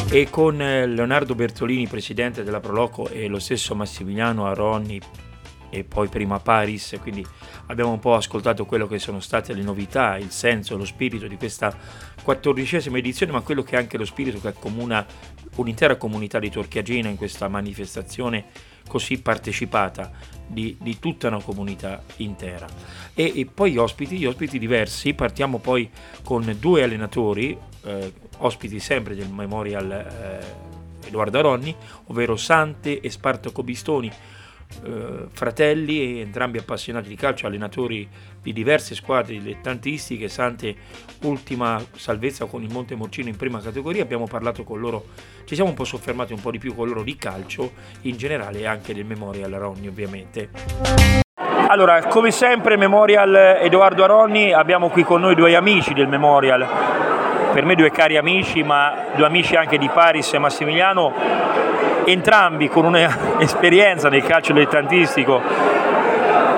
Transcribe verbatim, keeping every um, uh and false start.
e con Leonardo Bertolini, presidente della Proloco, e lo stesso Massimiliano Aronni e poi prima Paris, quindi abbiamo un po' ascoltato quello che sono state le novità, il senso, lo spirito di questa quattordicesima edizione, ma quello che è anche lo spirito che accomuna un'intera comunità di Torchiagena in questa manifestazione così partecipata di, di tutta una comunità intera. E, e poi gli ospiti, gli ospiti diversi, partiamo poi con due allenatori, eh, ospiti sempre del Memorial eh, Edoardo Aronni, ovvero Sante e Spartaco Bistoni, eh, fratelli, entrambi appassionati di calcio, allenatori di diverse squadre dilettantistiche. Sante ultima salvezza con il Monte Morcino in prima categoria. Abbiamo parlato con loro, ci siamo un po' soffermati un po' di più con loro di calcio in generale e anche del Memorial Aronni, ovviamente. Allora, come sempre Memorial Edoardo Aronni, abbiamo qui con noi due amici del Memorial, per me due cari amici, ma due amici anche di Paris e Massimiliano, entrambi con un'esperienza nel calcio dilettantistico